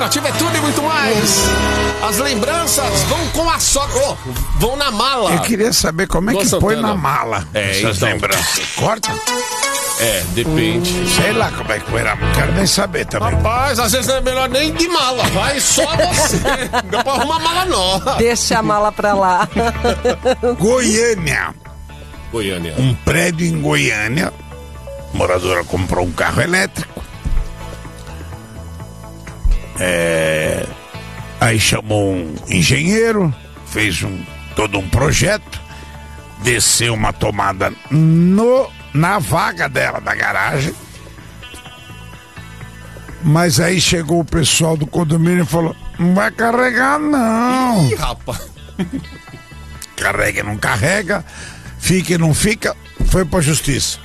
aplicativo é tudo e muito mais. As lembranças vão com a sogra. Vão na mala. Eu queria saber como é que põe na mala essas lembranças. Corta? Depende. Sei lá como é que põe na mala. Quero nem saber também. Rapaz, às vezes não é melhor nem de mala. Vai só você. Deu pra arrumar mala nova. Deixa a mala pra lá. Goiânia. Goiânia. Um prédio em Goiânia. A moradora comprou um carro elétrico. Aí chamou um engenheiro, fez todo um projeto, desceu uma tomada na vaga dela, da garagem. Mas aí chegou o pessoal do condomínio e falou: não vai carregar não. Ih, rapaz. Carrega, não carrega, fica e não fica. Foi pra justiça.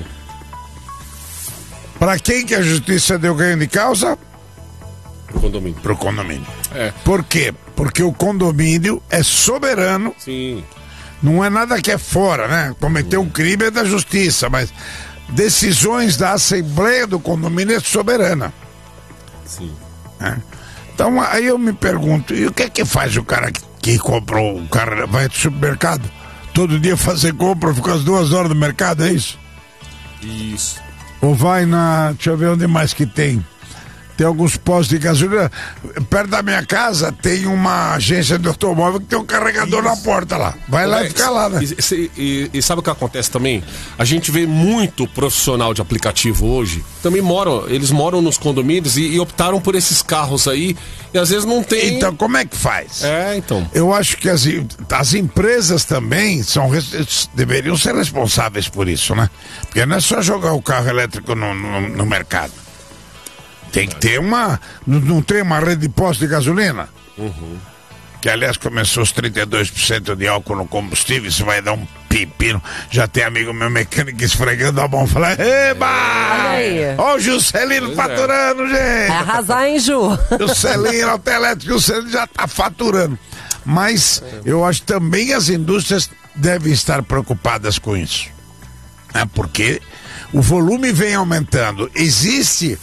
Pra quem que a justiça deu ganho de causa? Pro condomínio. Por quê? Porque o condomínio é soberano. Sim. Não é nada que é fora, né? Cometer um crime é da justiça, mas decisões da Assembleia do condomínio é soberana. Sim. Então aí eu me pergunto, e o que é que faz o cara que comprou o carro, vai pro supermercado? Todo dia fazer compra, fica as 2 horas no mercado, é isso? Isso. Ou vai deixa eu ver onde mais que tem. Tem alguns postos de gasolina. Perto da minha casa tem uma agência de automóvel que tem um carregador na porta lá. Vai lá e fica lá, né? E sabe o que acontece também? A gente vê muito profissional de aplicativo hoje. Também eles moram nos condomínios e optaram por esses carros aí. E às vezes não tem. Então, como é que faz? Então. Eu acho que as empresas também deveriam ser responsáveis por isso, né? Porque não é só jogar o carro elétrico no mercado. Tem que ter não tem uma rede de postos de gasolina? Que aliás começou os 32% de álcool no combustível, isso vai dar um pepino. Já tem amigo meu mecânico esfregando a mão, falando: eba! Ó o Juscelino faturando, gente! Vai arrasar, hein, Ju? Juscelino, autoelétrico, Juscelino já tá faturando. Mas eu acho que também as indústrias devem estar preocupadas com isso. Porque o volume vem aumentando. Existe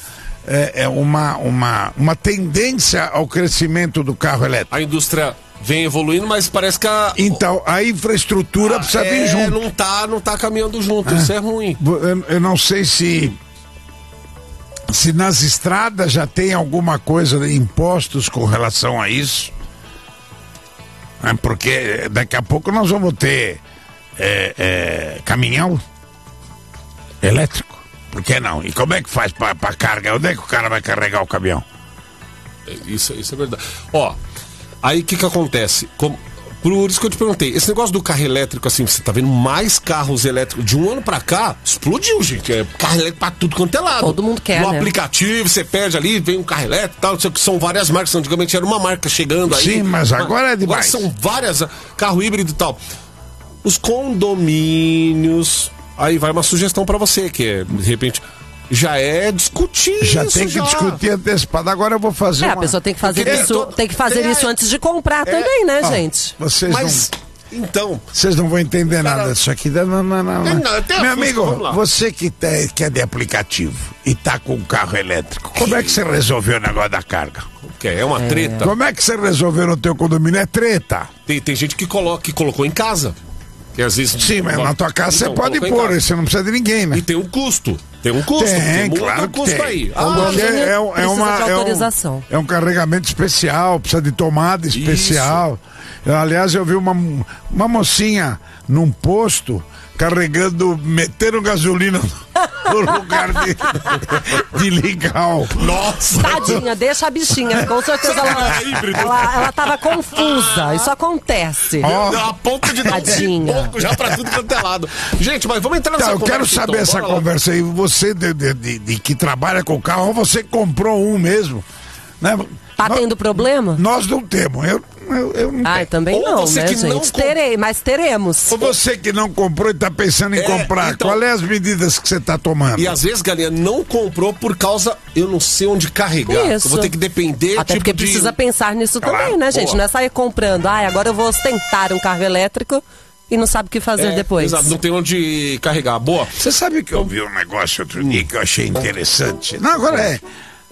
uma tendência ao crescimento do carro elétrico. A indústria vem evoluindo, mas parece que Então, a infraestrutura precisa vir junto. Não tá caminhando junto, isso é ruim. Eu não sei se nas estradas já tem alguma coisa de impostos com relação a isso. Porque daqui a pouco nós vamos ter caminhão elétrico. Por que não? E como é que faz pra carga? Onde é que o cara vai carregar o caminhão? Isso é verdade. Aí o que acontece? Por isso que eu te perguntei, esse negócio do carro elétrico, assim, você tá vendo mais carros elétricos de um ano pra cá, explodiu, gente. Carro elétrico pra tudo quanto é lado. Todo mundo quer, no né? aplicativo, você pede ali, vem um carro elétrico e tal, são várias marcas. Antigamente era uma marca chegando aí. Sim, mas agora é demais. Agora são várias, carro híbrido e tal. Os condomínios... Aí vai uma sugestão pra você, que de repente, já é discutir já isso. Tem que discutir antecipado. Agora eu vou fazer a pessoa tem que fazer isso antes de comprar também, né, gente? Então... Vocês não vão entender nada disso aqui. Não. Meu amigo, você que é de aplicativo e tá com um carro elétrico, como é que você resolveu o negócio da carga? É uma treta. Como é que você resolveu no teu condomínio? É treta. Tem gente que colocou em casa. Que às vezes, sim, mas na tua casa você pode pôr, você não precisa de ninguém, né? E tem um custo. Tem claro que tem. Aí. Autorização. É um carregamento especial, precisa de tomada especial. Aliás, eu vi uma mocinha num posto metendo gasolina no lugar de ligar. Nossa! Tadinha, deixa a bichinha. Com certeza ela tava confusa. Isso acontece. A ponto de dar um pouco já pra tudo quanto é lado. Gente, mas vamos entrar nessa conversa. Eu quero saber essa conversa aí. Você de que trabalha com carro, ou você comprou um mesmo, né? Tá tendo problema? Nós não temos. Eu não tenho. Também não, né, gente? Mas teremos. Ou você que não comprou e tá pensando em comprar, então, qual é as medidas que você tá tomando? E às vezes, galinha, não comprou por causa, eu não sei onde carregar. Isso. Eu vou ter que depender, até porque precisa pensar nisso também, né, gente? Não é sair comprando, agora eu vou ostentar um carro elétrico e não sabe o que fazer depois. Exato, não tem onde carregar. Boa. Você sabe que eu vi um negócio outro dia que eu achei interessante? Não, agora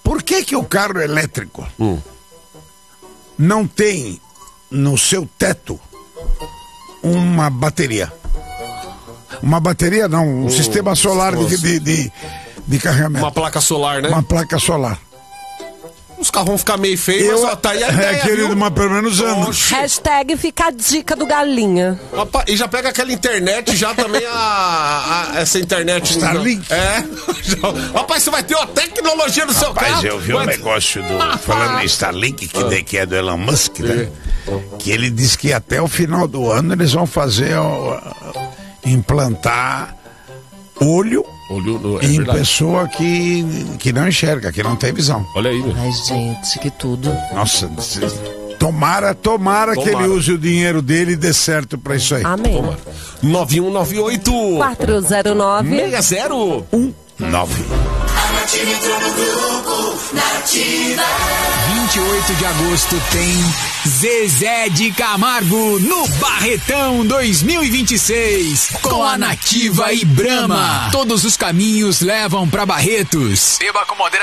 Por que o carro elétrico não tem no seu teto uma bateria? Uma bateria não, um sistema solar de carregamento. Uma placa solar, né? Uma placa solar. Os carros vão ficar meio feios, mas tá aí a ideia, querido, mas pelo menos anos. Hashtag fica a dica do Galinha. Opa, e já pega aquela internet, já também essa internet... Starlink. Rapaz, você vai ter uma tecnologia no seu carro. Rapaz, eu vi um negócio falando em Starlink, que é do Elon Musk, né? Que ele disse que até o final do ano eles vão fazer... implantar olho em verdade. pessoa que não enxerga, que não tem visão. Olha aí, meu. Ai, gente, que tudo. Nossa, tomara que ele use o dinheiro dele e dê certo pra isso aí. Amém. 9198 409 6019. Nativa entrou no grupo, Nativa. 28 de agosto tem Zezé de Camargo no Barretão 2026 com a Nativa e Brahma. Todos os caminhos levam pra Barretos. Beba com moderação.